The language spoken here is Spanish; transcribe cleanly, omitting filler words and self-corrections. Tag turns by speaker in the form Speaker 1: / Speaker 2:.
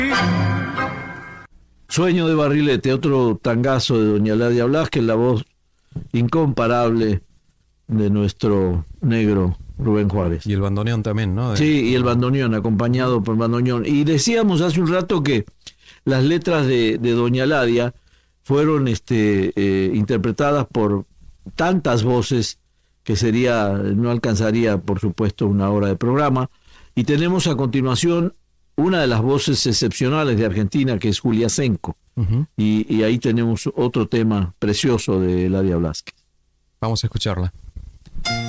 Speaker 1: Sueño de Barrilete, otro tangazo de doña Ladia Blasquez, la voz incomparable de nuestro negro Rubén Juárez.
Speaker 2: Y el bandoneón también, ¿no?
Speaker 1: Sí, y el bandoneón, acompañado por bandoneón. Y decíamos hace un rato que las letras de doña Ladia fueron interpretadas por tantas voces que no alcanzaría, por supuesto, una hora de programa. Y tenemos a continuación una de las voces excepcionales de Argentina, que es Julia Senco.
Speaker 2: Uh-huh.
Speaker 1: Y ahí tenemos otro tema precioso de Ladia Blasquez.
Speaker 2: Vamos a escucharla.